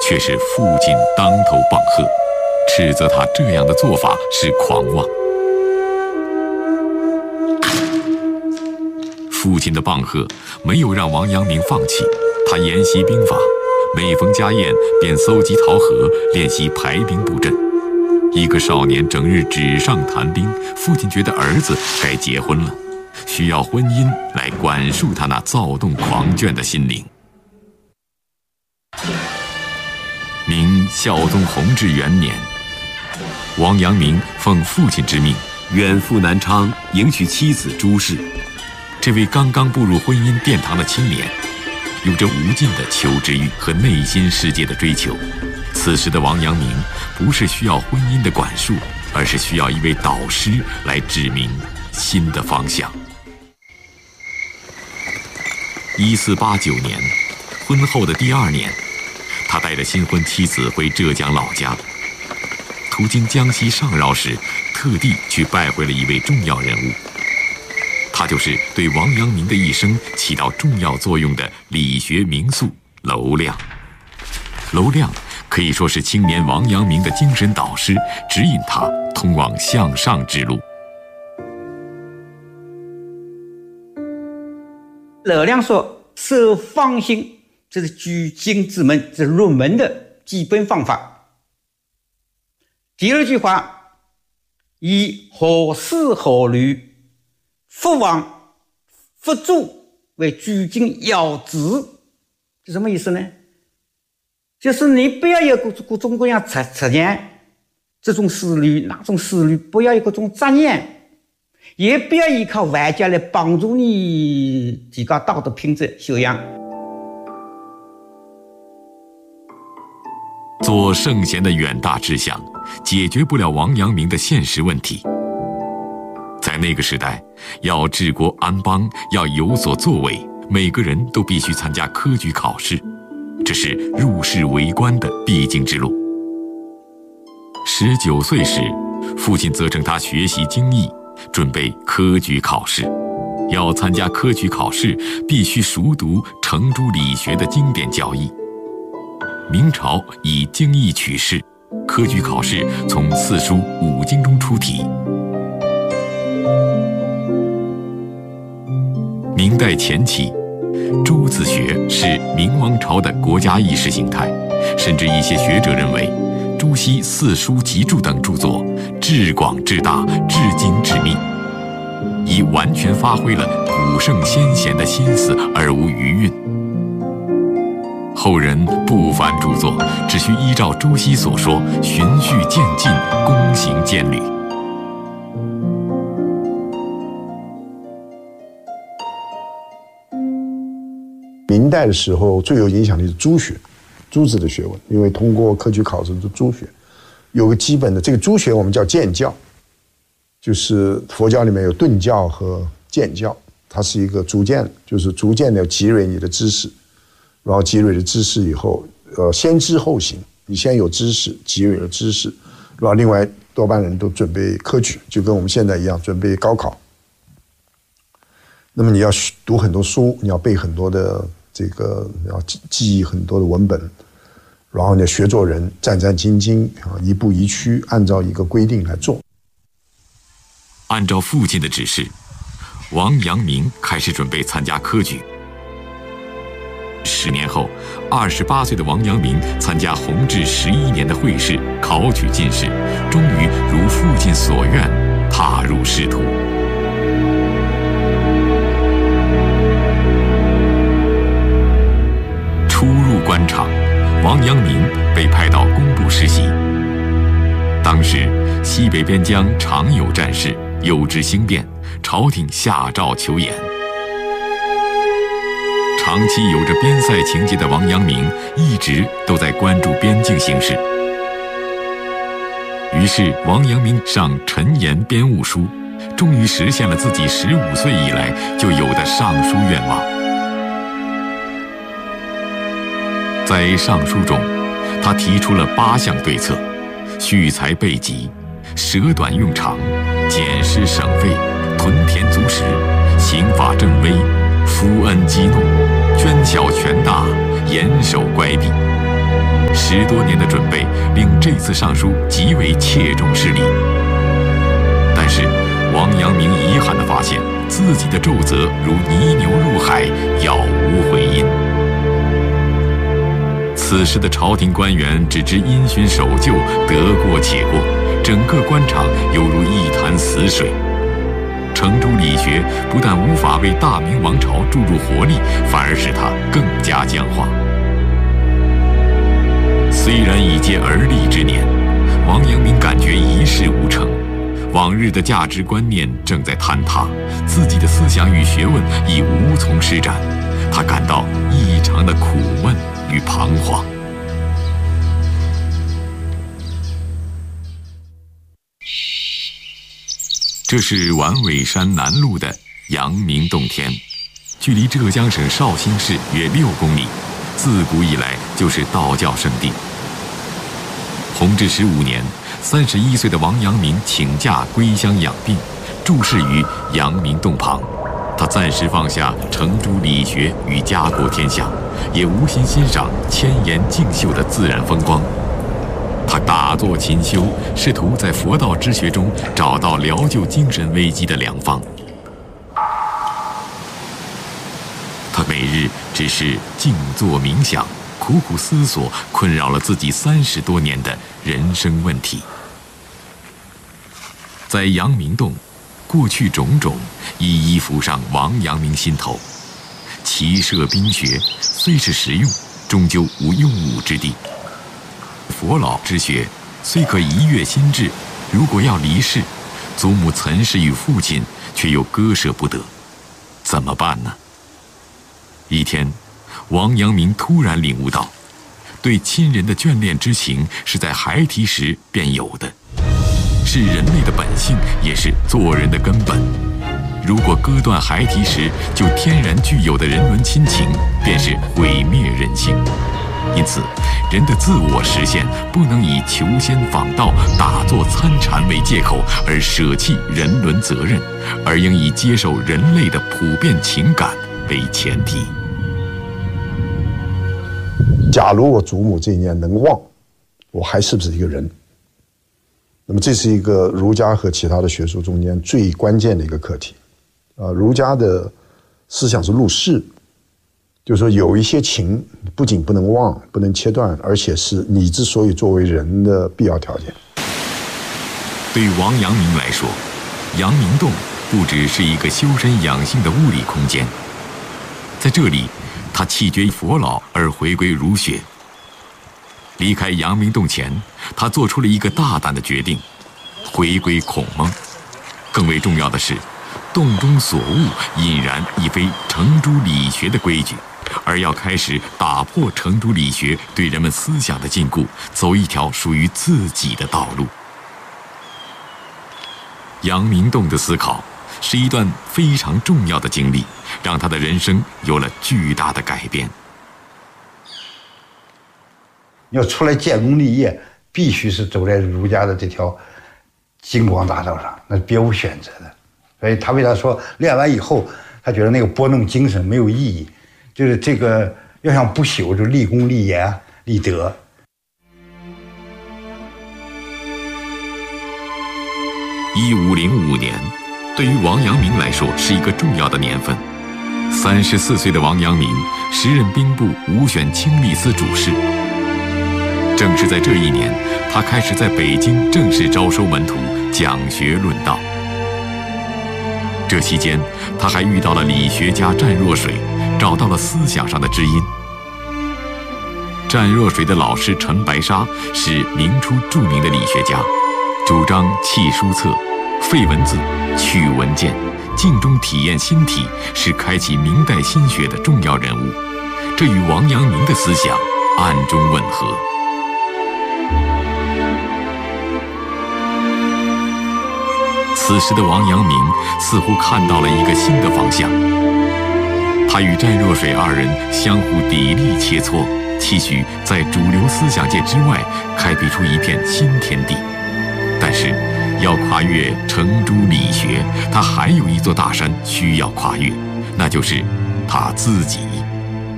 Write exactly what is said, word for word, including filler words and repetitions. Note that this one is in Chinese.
却是父亲当头棒喝，斥责他这样的做法是狂妄。父亲的棒喝没有让王阳明放弃，他研习兵法，每逢家宴便搜集桃核，练习排兵布阵。一个少年整日纸上谈兵，父亲觉得儿子该结婚了，需要婚姻来管束他那躁动狂倦的心灵。明孝宗弘治元年，王阳明奉父亲之命远赴南昌迎娶妻子朱氏。这位刚刚步入婚姻殿堂的青年，有着无尽的求知欲和内心世界的追求。此时的王阳明不是需要婚姻的管束，而是需要一位导师来指明新的方向。一四八九年，婚后的第二年，他带着新婚妻子回浙江老家，途经江西上饶时，特地去拜会了一位重要人物。他就是对王阳明的一生起到重要作用的理学名宿娄亮。娄亮可以说是青年王阳明的精神导师，指引他通往向上之路。 娄亮说：“守方心，这是举经之门，这是入门的基本方法。”第二句话，以何事何虑，不往不助为举经要旨，是什么意思呢？就是你不要有各各种各样执执念，这种思虑那种思虑，不要有各种杂念，也不要依靠外界来帮助你提高道德品质修养。 做圣贤的远大志向，解决不了王阳明的现实问题。在那个时代，要治国安邦，要有所作为，每个人都必须参加科举考试，这是入仕为官的必经之路。十九岁时，父亲责成他学习经义，准备科举考试。要参加科举考试，必须熟读程朱理学的经典教义。明朝以经义取士，科举考试从四书五经中出题。明代前期，朱子学是明王朝的国家意识形态，甚至一些学者认为，朱熹四书集注等著作至广至大，至精至密，已完全发挥了古圣先贤的心思，而无余韵。后人不凡著作，只需依照朱熹所说，循序渐进，躬行渐履。 明代的时候最有影响力是朱学，朱子的学问，因为通过科举考试的朱学，有个基本的这个朱学我们叫渐教，就是佛教里面有顿教和渐教，它是一个逐渐，就是逐渐的积累你的知识，然后积累了知识以后，呃，先知后行，你先有知识，积累了知识，然后另外多半人都准备科举，就跟我们现在一样准备高考。那么你要读很多书，你要背很多的这个，要记忆很多的文本，然后呢，学做人，战战兢兢啊，一步一趋，按照一个规定来做。 按照父亲的指示，王阳明开始准备参加科举。十年后，二十八岁的王阳明参加弘治十一年的会试，考取进士，终于如父亲所愿，踏入仕途。初入官场，王阳明被派到工部实习。当时西北边疆常有战事，有之兴变，朝廷下诏求援。长期有着边塞情结的王阳明一直都在关注边境形势。于是王阳明上陈言编务书，终于实现了自己十五岁以来就有的上书愿望。在上书中，他提出了八项对策：蓄财备瘠，舍短用长，减施省费，屯田足食，刑法振威，扶恩激怒，捐小权大，严守乖僻。 十多年的准备令这次上书极为切中事理。但是王阳明遗憾地发现，自己的奏折如泥牛入海，杳无回音。此时的朝廷官员只知因循守旧，得过且过，整个官场犹如一潭死水。程朱理学不但无法为大明王朝注入活力，反而使它更加僵化。虽然已届而立之年，王阳明感觉一事无成，往日的价值观念正在坍塌，自己的思想与学问已无从施展，他感到异常的苦闷与彷徨。这是丸尾山南麓的阳明洞天，距离浙江省绍兴市约六公里，自古以来就是道教圣地。弘治十五年，三十一岁的王阳明请假归乡养病，住世于阳明洞旁。他暂时放下程朱理学与家国天下，也无心欣赏千岩竞秀的自然风光。他打坐勤修，试图在佛道之学中找到疗救精神危机的良方。他每日只是静坐冥想，苦苦思索困扰了自己三十多年的人生问题。在阳明洞，过去种种一一浮上王阳明心头。骑射兵学虽是实用，终究无用武之地。佛老之学虽可一悦心智，如果要离世，祖母岑氏与父亲却又割舍不得，怎么办呢？一天，王阳明突然领悟到，对亲人的眷恋之情是在孩提时便有的，是人类的本性，也是做人的根本。如果割断孩提时就天然具有的人伦亲情，便是毁灭人性。因此，人的自我实现不能以求仙访道、打坐参禅为借口而舍弃人伦责任，而应以接受人类的普遍情感为前提。 假如我祖母这一念能忘，我还是不是一个人？那么这是一个儒家和其他的学术中间最关键的一个课题。啊，儒家的思想是入世，就是说有一些情不仅不能忘，不能切断，而且是你之所以作为人的必要条件。 对王阳明来说，阳明洞不只是一个修身养性的物理空间，在这里，他弃绝佛老而回归儒学。离开阳明洞前，他做出了一个大胆的决定，回归孔孟。更为重要的是，洞中所悟隐然已非程朱理学的规矩，而要开始打破程朱理学对人们思想的禁锢，走一条属于自己的道路。阳明洞的思考是一段非常重要的经历，让他的人生有了巨大的改变。 要出来建功立业，必须是走在儒家的这条金光大道上，那别无选择的。所以他为他说练完以后，他觉得那个拨弄精神没有意义，就是这个要想不朽，就立功立言立德。 一五零五年，对于王阳明来说是一个重要的年份。三十四岁的王阳明时任兵部武选清吏司主事。正是在这一年，他开始在北京正式招收门徒，讲学论道。这期间，他还遇到了理学家湛若水，找到了思想上的知音。湛若水的老师陈白沙是明初著名的理学家，主张弃书册、废文字、取文件，静中体验心体，是开启明代心学的重要人物。这与王阳明的思想暗中吻合。此时的王阳明似乎看到了一个新的方向，他与湛若水二人相互砥砺切磋，期许在主流思想界之外开辟出一片新天地。但是，要跨越程朱理学，他还有一座大山需要跨越，那就是他自己。